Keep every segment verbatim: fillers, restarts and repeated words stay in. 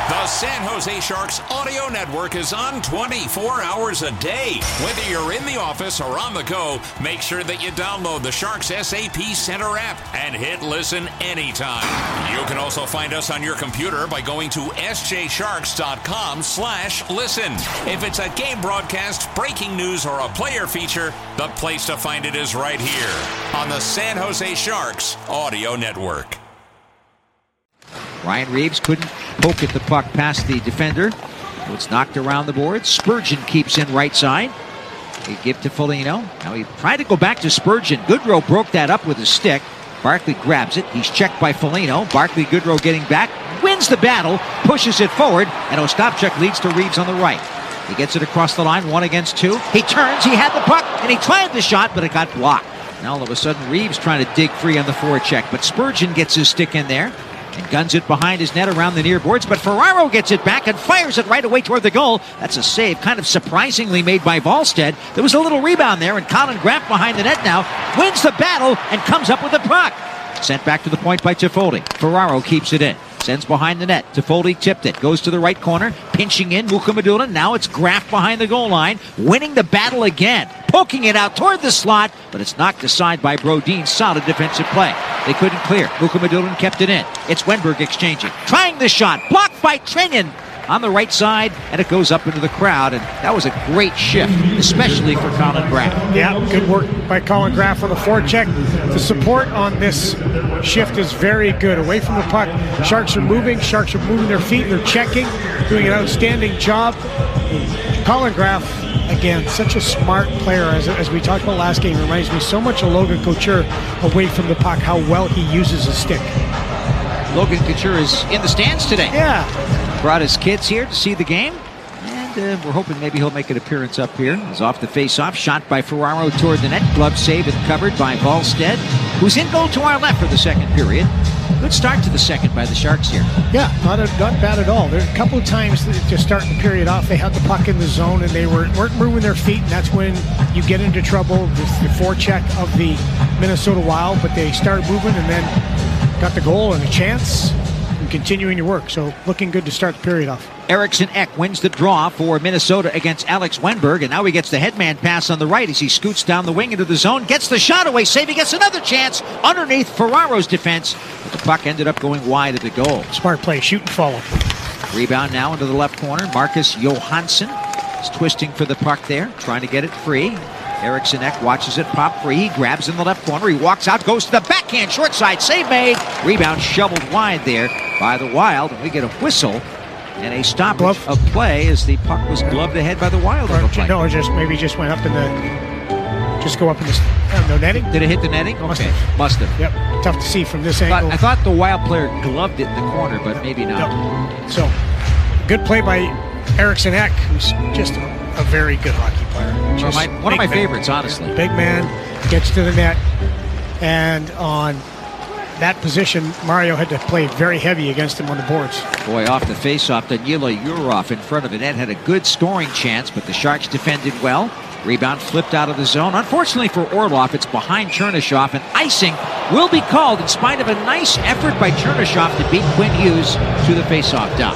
The San Jose Sharks audio network is on twenty-four hours a day. Whether you're in the office or on the go, make sure that you download the Sharks S A P Center app and hit listen anytime. You can also find us on your computer by going to s j sharks dot com slash listen. If it's a game broadcast, breaking news, or a player feature, the place to find it is right here on the San Jose Sharks audio network. Ryan Reaves couldn't poke at the puck past the defender. It's knocked around the board. Spurgeon keeps in right side. They give to Foligno. Now he tried to go back to Spurgeon. Goodrow broke that up with his stick. Barkley grabs it. He's checked by Foligno. Barkley, Goodrow getting back. Wins the battle. Pushes it forward. And Ostapchuk leads to Reaves on the right. He gets it across the line. One against two. He turns. He had the puck. And he tried the shot, but it got blocked. Now all of a sudden Reaves trying to dig free on the forecheck. But Spurgeon gets his stick in there and guns it behind his net around the near boards, but Ferraro gets it back and fires it right away toward the goal. That's a save, kind of surprisingly made by Wallstedt. There was a little rebound there, and Colin Graf behind the net now wins the battle and comes up with the puck. Sent back to the point by Toffoli. Ferraro keeps it in. Sends behind the net. Toffoli tipped it. Goes to the right corner. Pinching in. Mukhamadullin. Now it's Graf behind the goal line. Winning the battle again. Poking it out toward the slot. But it's knocked aside by Brodin. Solid defensive play. They couldn't clear. Mukhamadullin kept it in. It's Wenberg exchanging. Trying the shot. Blocked by Trenyan on the right side, and it goes up into the crowd, and that was a great shift, especially for Colin Graf. Yeah, good work by Colin Graf on the forecheck. The support on this shift is very good. Away from the puck, Sharks are moving, Sharks are moving their feet, they're checking, doing an outstanding job. Colin Graf, again, such a smart player, as, as we talked about last game, reminds me so much of Logan Couture away from the puck, how well he uses his stick. Logan Couture is in the stands today. Yeah. Brought his kids here to see the game, and uh, we're hoping maybe he'll make an appearance up here. He's off the face-off, shot by Ferraro toward the net, glove save and covered by Wallstedt, who's in goal to our left for the second period. Good start to the second by the Sharks here. Yeah, not, a, not bad at all. There a couple of times to start the period off, they had the puck in the zone and they were, weren't moving their feet, and that's when you get into trouble with the forecheck of the Minnesota Wild, but they started moving and then got the goal and a chance. Continuing to work, so looking good to start the period off. Eriksson Ek wins the draw for Minnesota against Alex Wenberg, and now he gets the headman pass on the right as he scoots down the wing into the zone, gets the shot away, save, he gets another chance underneath Ferraro's defense, but the puck ended up going wide of the goal. Smart play, shoot and follow. Rebound now into the left corner. Marcus Johansson is twisting for the puck there, trying to get it free. Eriksson Ek watches it pop free. He grabs in the left corner. He walks out, goes to the backhand, short side, save made. Rebound shoveled wide there by the Wild, and we get a whistle and a stoppage Glove. of play as the puck was gloved ahead by the Wild. Or, like. No, or just maybe just went up in the, just go up in the, uh, no netting. Did it hit the netting? Okay, must have. Must have. Yep, tough to see from this I angle. Thought, I thought the Wild player gloved it in the corner, but maybe not. No. So, good play by Eriksson Ek, who's just a, a very good hockey player. One of my, one of my man. favorites, honestly. Big man, gets to the net, and on that position, Mario had to play very heavy against him on the boards. Boy, off the face-off, Danila Yurov in front of the net had a good scoring chance, but the Sharks defended well. Rebound flipped out of the zone. Unfortunately for Orlov, it's behind Chernyshov, and icing will be called in spite of a nice effort by Chernyshov to beat Quinn Hughes to the face-off dot.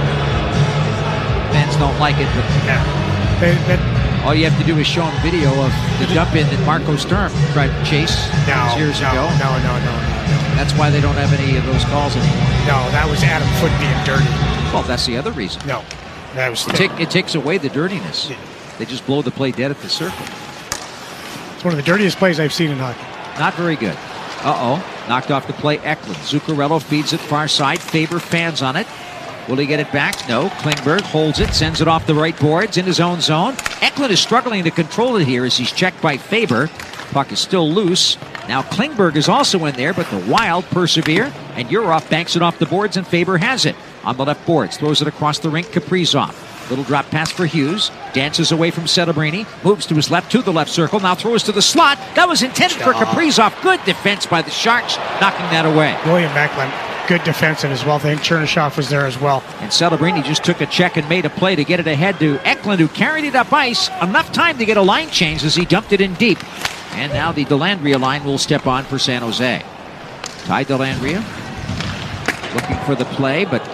Fans don't like it, but yeah. they, they, all you have to do is show them video of the dump-in that Marco Sturm tried to chase no, years no, ago. No, no, no, no, no. That's why they don't have any of those calls anymore. No, that was Adam Foote being dirty. Well, that's the other reason. No, that was. It, take, it takes away the dirtiness. Yeah. They just blow the play dead at the circle. It's one of the dirtiest plays I've seen in hockey. Not very good. Uh-oh. Knocked off the play, Eklund. Zuccarello feeds it far side. Faber fans on it. Will he get it back? No. Klingberg holds it, sends it off the right boards in his own zone. Eklund is struggling to control it here as he's checked by Faber. Puck is still loose. Now Klingberg is also in there, but the Wild persevere, and Yurov banks it off the boards, and Faber has it. On the left boards, throws it across the rink, Kaprizov. Little drop pass for Hughes. Dances away from Celebrini. Moves to his left to the left circle. Now throws to the slot. That was intended for Kaprizov. Good defense by the Sharks, knocking that away. William Eklund, good defensive as well. I think Chernyshov was there as well. And Celebrini just took a check and made a play to get it ahead to Eklund, who carried it up ice. Enough time to get a line change as he dumped it in deep. And now the Dellandrea line will step on for San Jose. Ty Dellandrea looking for the play, but